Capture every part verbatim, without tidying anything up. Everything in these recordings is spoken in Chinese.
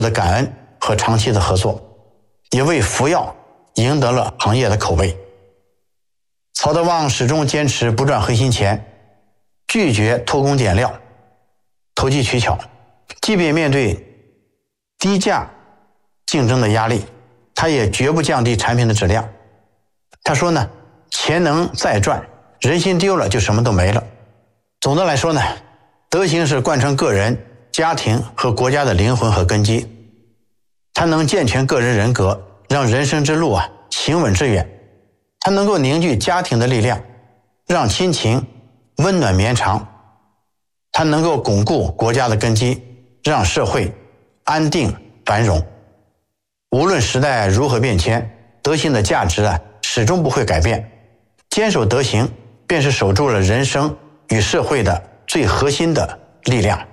的感恩和长期的合作，也为服药赢得了行业的口碑。曹德旺始终坚持不赚黑心钱，拒绝偷工减料、投机取巧，即便面对低价竞争的压力，他也绝不降低产品的质量。他说呢，钱能再赚，人心丢了就什么都没了。总的来说呢，德行是贯穿个人、家庭和国家的灵魂和根基，它能健全个人人格，让人生之路啊行稳致远。它能够凝聚家庭的力量，让亲情温暖绵长。它能够巩固国家的根基，让社会安定繁荣。无论时代如何变迁，德行的价值啊始终不会改变。坚守德行，便是守住了人生与社会的最核心的力量。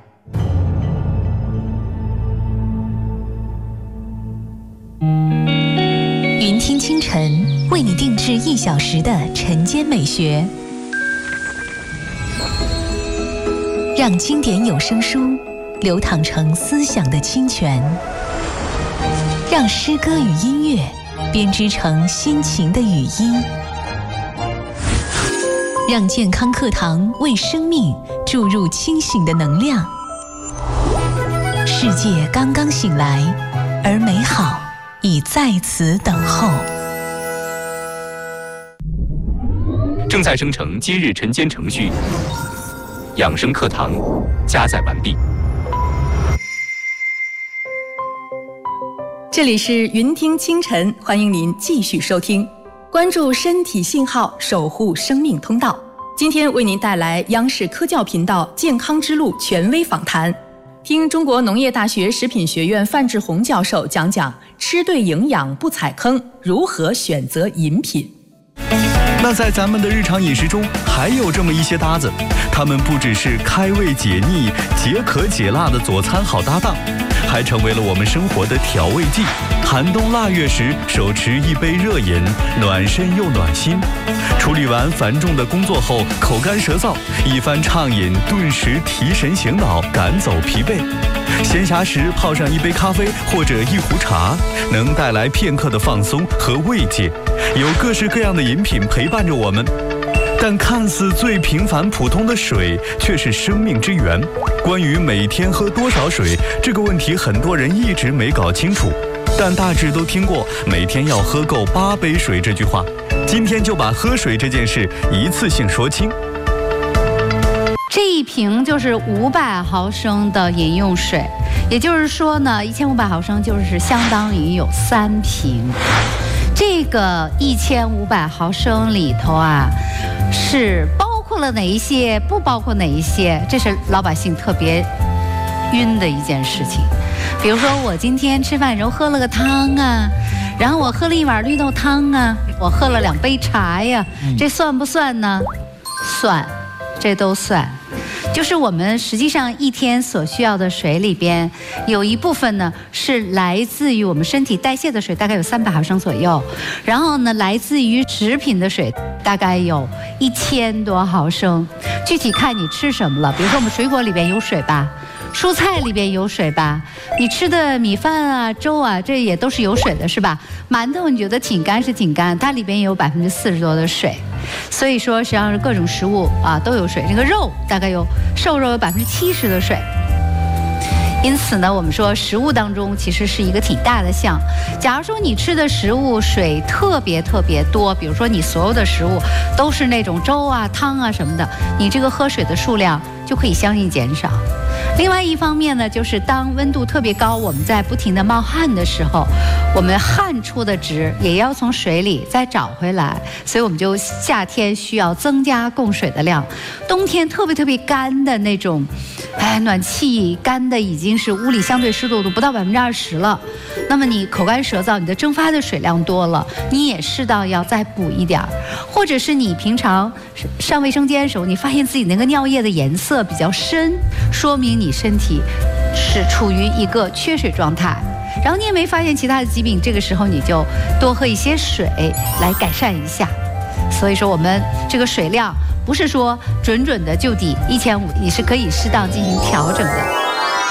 云听清晨为你定制一小时的晨间美学，让经典有声书流淌成思想的清泉，让诗歌与音乐编织成心情的语音，让健康课堂为生命注入清醒的能量。世界刚刚醒来，而美好已在此等候。 正在生成今日晨间程序，养生课堂加载完毕。 这里是云听清晨，欢迎您继续收听，关注身体信号，守护生命通道。今天为您带来央视科教频道健康之路权威访谈，听中国农业大学食品学院范志红教授讲讲吃对营养不踩坑，如何选择饮品。 那在咱们的日常饮食中，还有这么一些搭子，它们不只是开胃解腻、解渴解辣的佐餐好搭档，还成为了我们生活的调味剂。寒冬腊月时，手持一杯热饮，暖身又暖心。处理完繁重的工作后，口干舌燥，一番畅饮顿时提神醒脑，赶走疲惫。闲暇时泡上一杯咖啡或者一壶茶，能带来片刻的放松和慰藉。有各式各样的饮品陪伴着我们，但看似最平凡普通的水却是生命之源。关于每天喝多少水这个问题，很多人一直没搞清楚，但大致都听过每天要喝够八杯水这句话。今天就把喝水这件事一次性说清。 这一瓶就是五百毫升的饮用水，也就是说呢，一千五百毫升就是相当于有三瓶。这个一千五百毫升里头啊，是包括了哪一些，不包括哪一些，这是老百姓特别晕的一件事情。比如说我今天吃饭的时候喝了个汤啊，然后我喝了一碗绿豆汤啊，我喝了两杯茶呀，这算不算呢？算，这都算。就是我们实际上一天所需要的水里边，有一部分呢是来自于我们身体代谢的水，大概有三百毫升左右，然后呢来自于食品的水大概有一千多毫升，具体看你吃什么了。比如说我们水果里边有水吧，蔬菜里边有水吧，你吃的米饭啊、粥啊，这也都是有水的，是吧？馒头你觉得挺干是挺干，它里边也有百分之四十多的水。所以说实际上是各种食物啊都有水，这个肉大概有瘦肉有百分之七十的水。因此呢，我们说食物当中其实是一个挺大的项。假如说你吃的食物水特别特别多，比如说你所有的食物都是那种粥啊、汤啊什么的，你这个喝水的数量就可以相应减少。另外一方面呢，就是当温度特别高，我们在不停地冒汗的时候，我们汗出的值也要从水里再找回来，所以我们就夏天需要增加供水的量。冬天特别特别干的那种，哎，暖气干的已经是屋里相对湿度都不到百分之二十了，那么你口干舌燥，你的蒸发的水量多了，你也适当要再补一点儿。或者是你平常上卫生间的时候，你发现自己那个尿液的颜色比较深，说明你身体是处于一个缺水状态，然后你也没发现其他的疾病，这个时候你就多喝一些水来改善一下。所以说我们这个水量不是说准准的就抵一千五，你是可以适当进行调整的。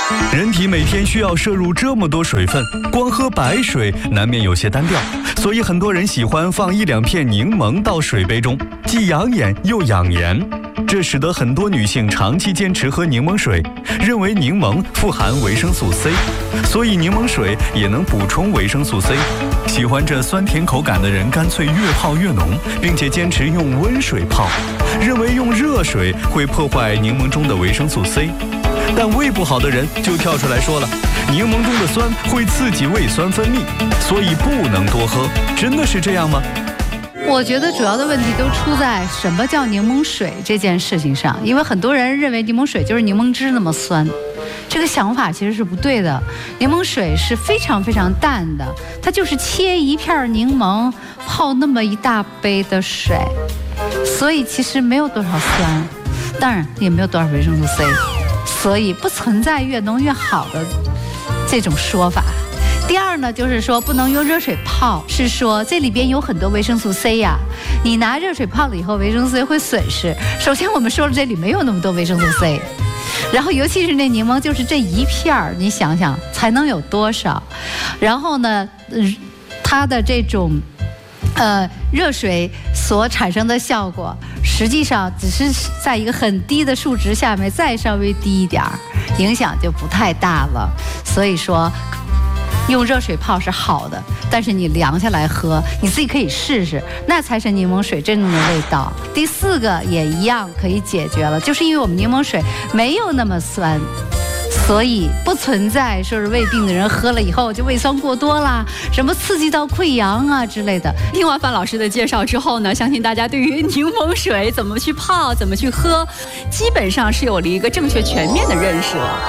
人体每天需要摄入这么多水分，光喝白水难免有些单调，所以很多人喜欢放一两片柠檬到水杯中，既养眼又养颜。这使得很多女性长期坚持喝柠檬水，认为柠檬富含维生素 C， 所以柠檬水也能补充维生素 C。喜欢这酸甜口感的人干脆越泡越浓，并且坚持用温水泡，认为用热水会破坏柠檬中的维生素 C。但胃不好的人就跳出来说了，柠檬中的酸会刺激胃酸分泌，所以不能多喝。真的是这样吗？ 我觉得主要的问题都出在什么叫柠檬水这件事情上，因为很多人认为柠檬水就是柠檬汁那么酸，这个想法其实是不对的。柠檬水是非常非常淡的，它就是切一片柠檬泡那么一大杯的水，所以其实没有多少酸，当然也没有多少维生素 C， 所以不存在越浓越好的这种说法。第二呢，就是说不能用热水泡，是说这里边有很多维生素 C 呀，你拿热水泡了以后，维生素 C 会损失。首先我们说了，这里没有那么多维生素 C， 然后尤其是那柠檬，就是这一片儿，你想想才能有多少？然后呢，它的这种呃热水所产生的效果，实际上只是在一个很低的数值下面再稍微低一点儿，影响就不太大了。所以说用热水泡是好的，但是你凉下来喝，你自己可以试试，那才是柠檬水真正的味道。第四个也一样可以解决了，就是因为我们柠檬水没有那么酸，所以不存在说是胃病的人喝了以后就胃酸过多啦，什么刺激到溃疡啊之类的。 听完范老师的介绍之后呢，相信大家对于柠檬水怎么去泡、怎么去喝，基本上是有了一个正确全面的认识了。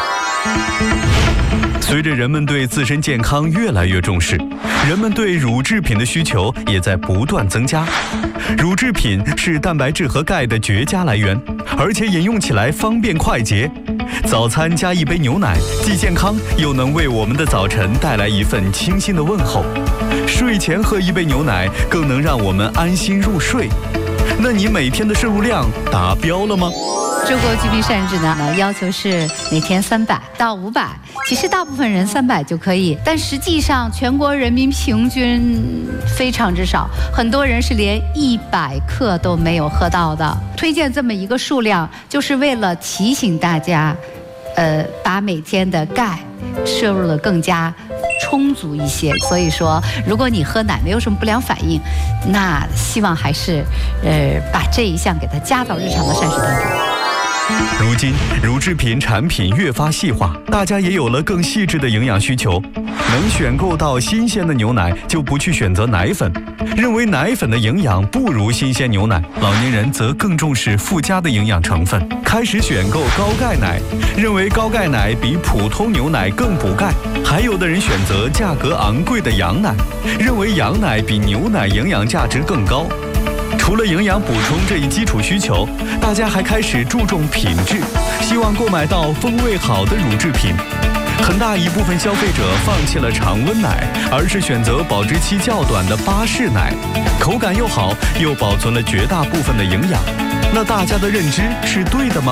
随着人们对自身健康越来越重视，人们对乳制品的需求也在不断增加。乳制品是蛋白质和钙的绝佳来源，而且饮用起来方便快捷。早餐加一杯牛奶，既健康又能为我们的早晨带来一份清新的问候。睡前喝一杯牛奶，更能让我们安心入睡。那你每天的摄入量达标了吗？ 中国居民膳食指南呢要求是每天三百到五百，其实大部分人三百就可以，但实际上全国人民平均非常之少，很多人是连一百克都没有喝到的。推荐这么一个数量，就是为了提醒大家，呃，把每天的钙摄入的更加充足一些。所以说，如果你喝奶没有什么不良反应，那希望还是呃把这一项给它加到日常的膳食当中。 如今，乳制品产品越发细化，大家也有了更细致的营养需求。能选购到新鲜的牛奶，就不去选择奶粉，认为奶粉的营养不如新鲜牛奶。老年人则更重视附加的营养成分，开始选购高钙奶，认为高钙奶比普通牛奶更补钙。还有的人选择价格昂贵的羊奶，认为羊奶比牛奶营养价值更高。除了营养补充这一基础需求，大家还开始注重品质，希望购买到风味好的乳制品。很大一部分消费者放弃了常温奶，而是选择保质期较短的巴氏奶，口感又好，又保存了绝大部分的营养。那大家的认知是对的吗？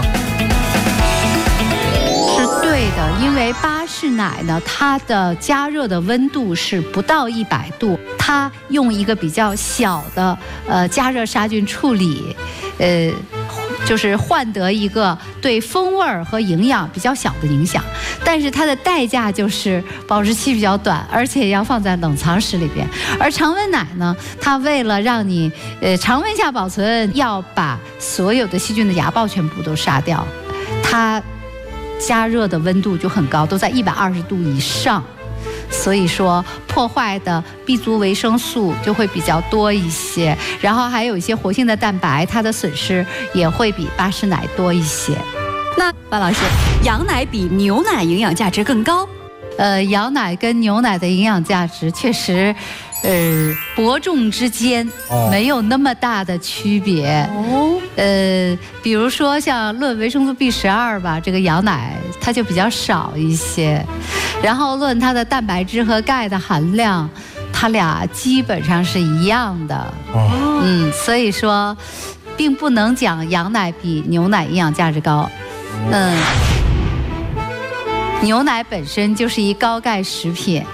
是对的，因为巴氏奶呢，它的加热的温度是不到一百度，它用一个比较小的呃加热杀菌处理，呃。就是换得一个对风味儿和营养比较小的影响，但是它的代价就是保质期比较短，而且要放在冷藏室里边。而常温奶呢，它为了让你呃常温下保存，要把所有的细菌的芽孢全部都杀掉，它加热的温度就很高，都在一百二十度以上。所以说破坏的 B 族维生素就会比较多一些，然后还有一些活性的蛋白，它的损失也会比巴氏奶多一些。 那范老师，羊奶比牛奶营养价值更高？ 呃，羊奶跟牛奶的营养价值确实，呃，伯仲之间，没有那么大的区别。哦，呃，比如说像论维生素 B 十二吧，这个羊奶它就比较少一些，然后论它的蛋白质和钙的含量，它俩基本上是一样的。哦，嗯，所以说，并不能讲羊奶比牛奶营养价值高。嗯。 牛奶本身就是一高钙食品，